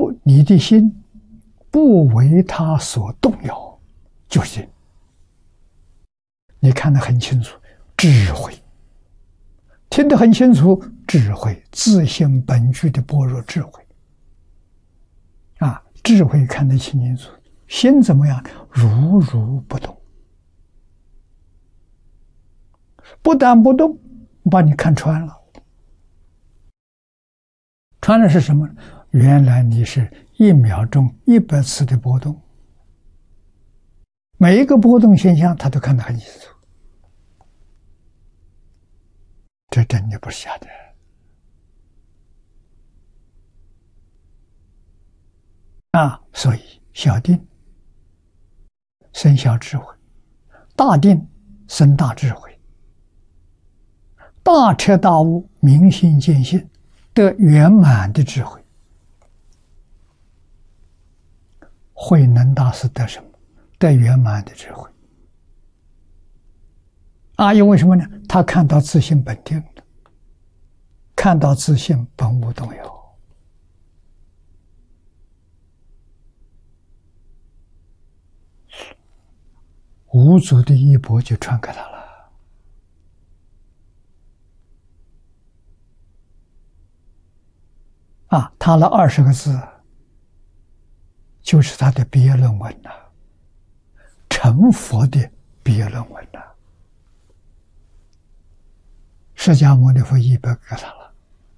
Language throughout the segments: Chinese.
你的心不为他所动摇，就行。你看得很清楚，智慧听得很清楚，智慧自性本具的般若智慧啊，智慧看得清清楚，心怎么样？如如不动。不但不动，把你看穿了。穿的是什么？原来你是1秒钟100次的波动，每一个波动现象，他都看得很清楚。这真的不是假的啊！所以小定生小智慧，大定生大智慧，大彻大悟，明心见性，得圆满的智慧。慧能大师得什么？得圆满的智慧啊！因为什么呢？他看到自性本定了，看到自性本无动摇。五祖的衣钵就传给他了啊！他那20个字，就是他的毕业论文呐，成佛的毕业论文呐。释迦牟尼佛衣钵给他了，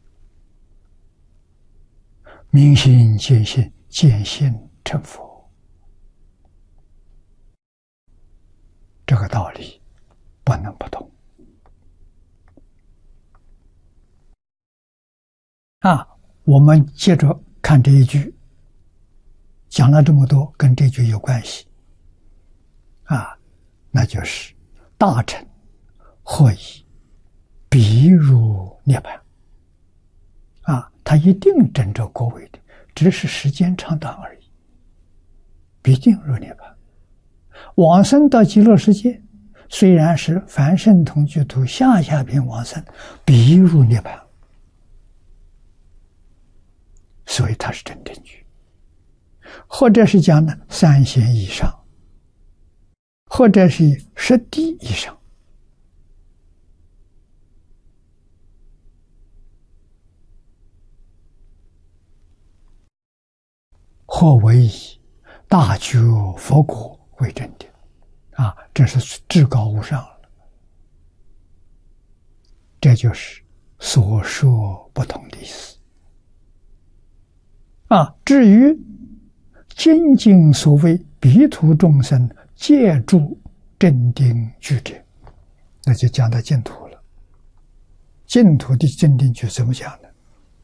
明心见性，见性成佛。这个道理不能不懂啊！我们接着看这一句，讲了这么多，跟这句有关系啊，那就是大乘或以必入涅槃啊，他一定证着果位的，只是时间长短而已，必定入涅槃。往生到极乐世界，虽然是凡圣同居土下下品往生，必入涅槃，所以它是真正句，或者是讲呢3贤以上，或者是10地以上。或为以大觉佛果为真的啊，这是至高无上了。这就是所说不同的意思啊。至于精进所谓彼土众生借助正定具者，那就讲到净土了。净土的正定具怎么讲呢？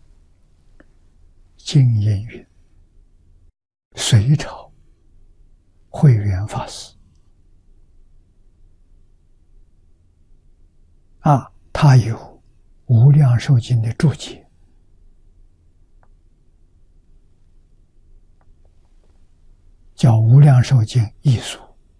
经言云：隋朝慧远法师啊，他有《无量寿经》的注解，叫《无量寿经译疏》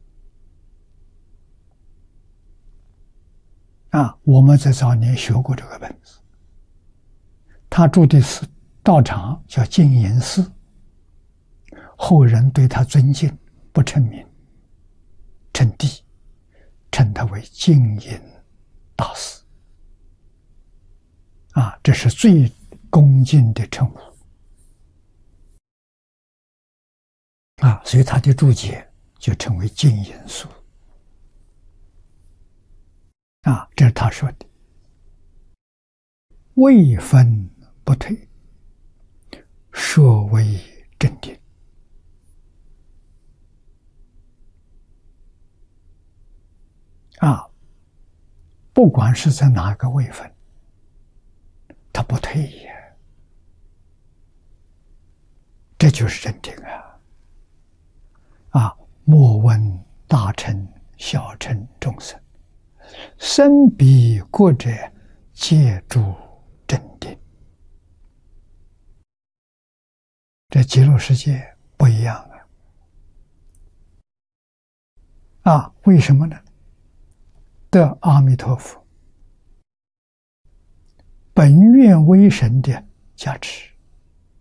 啊。我们在早年学过这个本子，他住的是道场叫净言寺，后人对他尊敬，不称名，称帝，称他为净言大师啊，这是最恭敬的称呼啊，所以他的注解就称为净言疏啊，这是他说的，未分不退，说为正定啊，不管是在哪个位分，他不退也，这就是正定啊！啊，莫问大乘小乘众生，生彼国者，皆诸正定。这极乐世界不一样啊！为什么呢？得阿弥陀佛本愿威神的加持